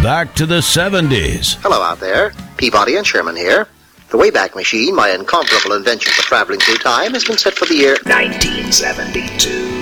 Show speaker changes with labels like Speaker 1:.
Speaker 1: back to the 70s.
Speaker 2: Hello out there. Peabody and Sherman here. The Wayback Machine, my incomparable invention for traveling through time, has been set for the year
Speaker 3: 1972.